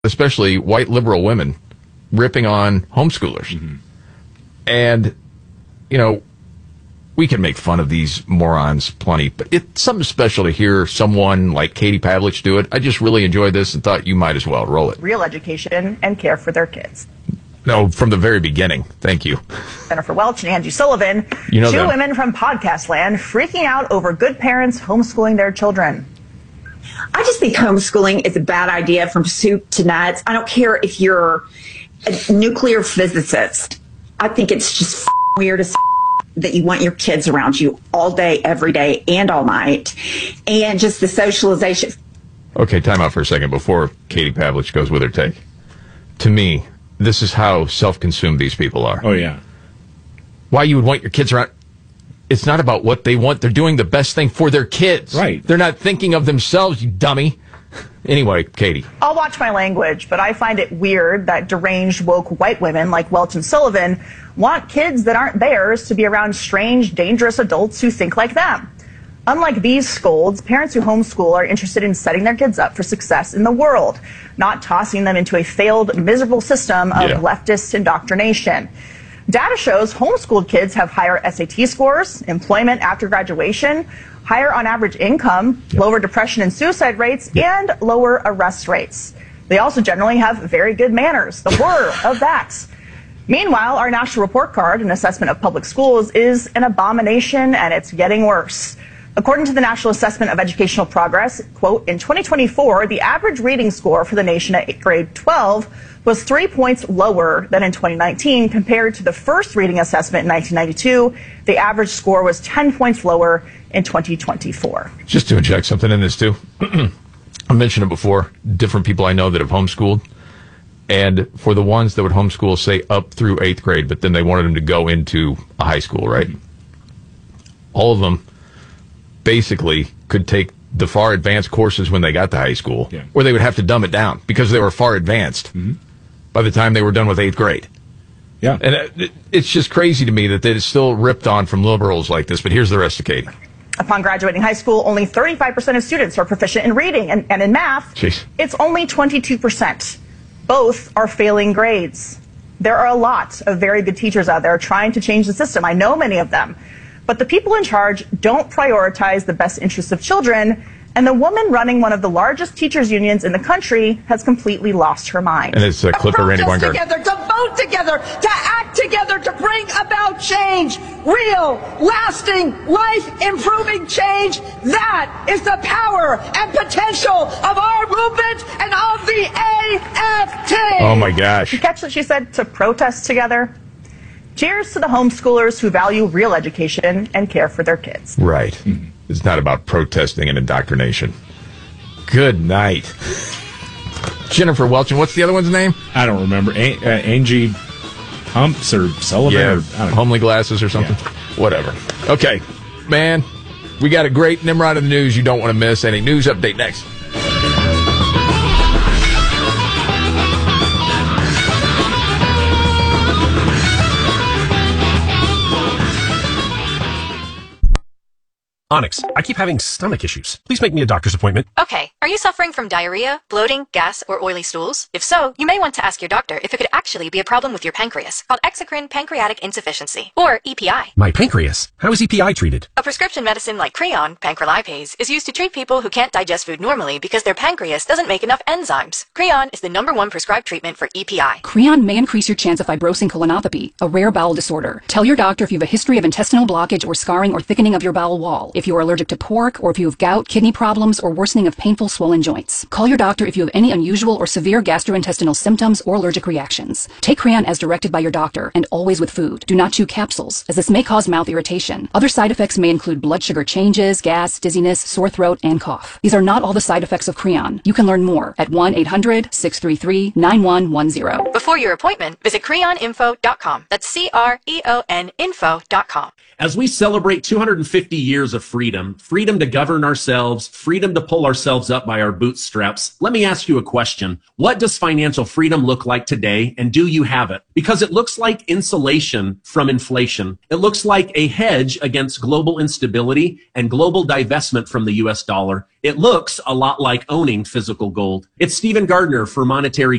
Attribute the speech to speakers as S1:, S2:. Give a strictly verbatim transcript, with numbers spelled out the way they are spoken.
S1: especially white liberal women, ripping on homeschoolers. Mm-hmm. And, you know, we can make fun of these morons plenty, but it's something special to hear someone like Katie Pavlich do it. I just really enjoyed this and thought you might as well roll it.
S2: Real education and care for their kids.
S1: No, from the very beginning. Thank you.
S2: Jennifer Welch and Angie Sullivan,
S1: you know
S2: two
S1: them.
S2: women from podcast land freaking out over good parents homeschooling their children.
S3: I just think homeschooling is a bad idea from soup to nuts. I don't care if you're a nuclear physicist. I think it's just f- weird as f- that you want your kids around you all day, every day, and all night. And just the socialization.
S1: Okay, time out for a second before Katie Pavlich goes with her take. To me, this is how self-consumed these people are.
S4: Oh, yeah.
S1: Why you would want your kids around... It's not about what they want. They're doing the best thing for their kids.
S4: Right.
S1: They're not thinking of themselves, you dummy. Anyway, Katie.
S2: I'll watch my language, but I find it weird that deranged woke white women like Welch and Sullivan want kids that aren't theirs to be around strange, dangerous adults who think like them. Unlike these scolds, parents who homeschool are interested in setting their kids up for success in the world, not tossing them into a failed, miserable system of
S1: yeah.
S2: leftist indoctrination. Data shows homeschooled kids have higher S A T scores, employment after graduation, higher on average income, yep. lower depression and suicide rates, yep. and lower arrest rates. They also generally have very good manners. The horror of that. Meanwhile, our National Report Card, an assessment of public schools, is an abomination, and it's getting worse. According to the National Assessment of Educational Progress, quote, in twenty twenty-four, the average reading score for the nation at grade twelve was three points lower than in twenty nineteen. Compared to the first reading assessment in nineteen ninety-two, the average score was ten points lower in twenty twenty-four.
S1: Just to inject something in this, too. I mentioned it before, different people I know that have homeschooled. And for the ones that would homeschool, say, up through eighth grade, but then they wanted them to go into a high school, right? All of them basically could take the far advanced courses when they got to high school,
S4: yeah.
S1: or they would have to dumb it down because they were far advanced mm-hmm. by the time they were done with eighth grade.
S4: Yeah.
S1: And it, it's just crazy to me that it's still ripped on from liberals like this, but here's the rest of Katie.
S2: Upon graduating high school, only thirty-five percent of students are proficient in reading, and, and in math,
S1: Jeez.
S2: It's only twenty-two percent. Both are failing grades. There are a lot of very good teachers out there trying to change the system. I know many of them. But the people in charge don't prioritize the best interests of children, and the woman running one of the largest teachers' unions in the country has completely lost her mind.
S1: And it's a clip of Randy Weingart.
S5: Together, to vote together, to act together, to bring about change, real, lasting, life-improving change. That is the power and potential of our movement and of the A F T.
S1: Oh, my gosh.
S2: You catch what she said? To protest together? Cheers to the homeschoolers who value real education and care for their kids.
S1: Right. Mm-hmm. It's not about protesting and indoctrination. Good night. Jennifer Welch, and what's the other one's name?
S4: I don't remember. A- uh, Angie Humps or Sullivan?
S1: Yeah,
S4: or, I don't know.
S1: Homely Glasses or something. Yeah. Whatever. Okay, man, we got a great Nimrod of the news you don't want to miss. And a news update next.
S6: Onyx, I keep having stomach issues. Please make me a doctor's appointment.
S7: Okay, are you suffering from diarrhea, bloating, gas, or oily stools? If so, you may want to ask your doctor if it could actually be a problem with your pancreas, called exocrine pancreatic insufficiency, or E P I.
S6: My pancreas? How is E P I treated?
S7: A prescription medicine like Creon, pancrelipase, is used to treat people who can't digest food normally because their pancreas doesn't make enough enzymes. Creon is the number one prescribed treatment for E P I.
S8: Creon may increase your chance of fibrosing colonopathy, a rare bowel disorder. Tell your doctor if you have a history of intestinal blockage or scarring or thickening of your bowel wall, if you are allergic to pork, or if you have gout, kidney problems, or worsening of painful swollen joints. Call your doctor if you have any unusual or severe gastrointestinal symptoms or allergic reactions. Take Creon as directed by your doctor, and always with food. Do not chew capsules, as this may cause mouth irritation. Other side effects may include blood sugar changes, gas, dizziness, sore throat, and cough. These are not all the side effects of Creon. You can learn more at one eight hundred, six three three, nine one one zero.
S7: Before your appointment, visit creon info dot com. That's C R E O N info dot com.
S9: As we celebrate two hundred fifty years of freedom, freedom to govern ourselves, freedom to pull ourselves up by our bootstraps. Let me ask you a question. What does financial freedom look like today, and do you have it? Because it looks like insulation from inflation. It looks like a hedge against global instability and global divestment from the U S dollar. It looks a lot like owning physical gold. It's Stephen Gardner for Monetary